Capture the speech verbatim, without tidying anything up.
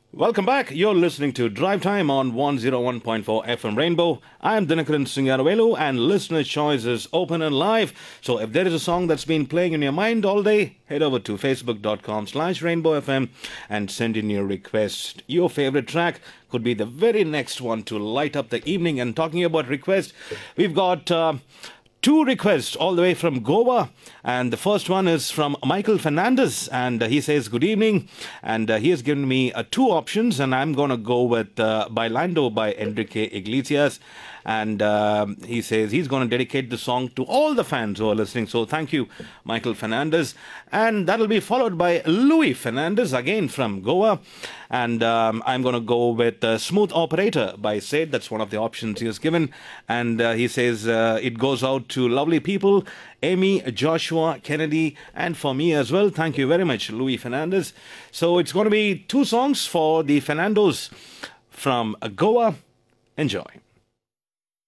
Welcome back. You're listening to Drive Time on one oh one point four F M Rainbow. I'm Dinakaran Singaravelu and listener choice is open and live. So if there is a song that's been playing in your mind all day, head over to facebook.com slash rainbow FM and send in your request. Your favorite track could be the very next one to light up the evening. And talking about request, we've got... Uh, Two requests all the way from Goa, and the first one is from Michael Fernandez, and uh, he says, good evening, and uh, he has given me uh, two options, and I'm going to go with uh, Bailando by Enrique Iglesias, and uh, he says he's going to dedicate the song to all the fans who are listening, so thank you, Michael Fernandez, and that'll be followed by Louis Fernandez, again from Goa, and um, I'm going to go with uh, Smooth Operator by Sid. That's one of the options he has given, and uh, he says uh, it goes out to lovely people, Amy, Joshua, Kennedy, and for me as well. Thank you very much, Louis Fernandez. So it's going to be two songs for the Fernandos from Goa. Enjoy.